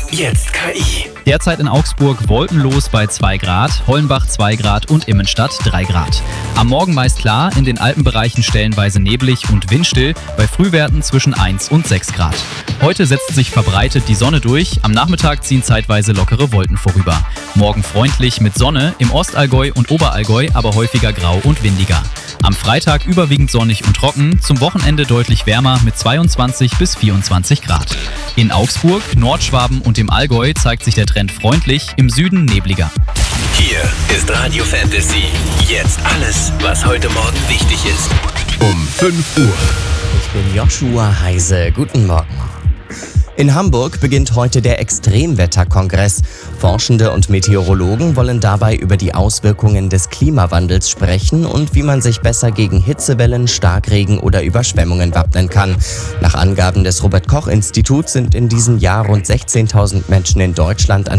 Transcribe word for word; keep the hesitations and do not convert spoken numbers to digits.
Jetzt K I. Derzeit in Augsburg wolkenlos bei zwei Grad, Hollenbach zwei Grad und Immenstadt drei Grad. Am Morgen meist klar, in den Alpenbereichen stellenweise neblig und windstill, bei Frühwerten zwischen eins und sechs Grad. Heute setzt sich verbreitet die Sonne durch, am Nachmittag ziehen zeitweise lockere Wolken vorüber. Morgen freundlich mit Sonne, im Ostallgäu und Oberallgäu aber häufiger grau und windiger. Am Freitag überwiegend sonnig und trocken, zum Wochenende deutlich wärmer mit zweiundzwanzig bis vierundzwanzig Grad. In Augsburg, Nordschwaben und im Allgäu zeigt sich der Trend freundlich, im Süden nebliger. Hier ist Radio Fantasy. Jetzt alles, was heute Morgen wichtig ist. Um fünf Uhr. Ich bin Joshua Heise. Guten Morgen. In Hamburg beginnt heute der Extremwetterkongress. Forschende und Meteorologen wollen dabei über die Auswirkungen des Klimawandels sprechen und wie man sich besser gegen Hitzewellen, Starkregen oder Überschwemmungen wappnen kann. Nach Angaben des Robert-Koch-Instituts sind in diesem Jahr rund sechzehntausend Menschen in Deutschland an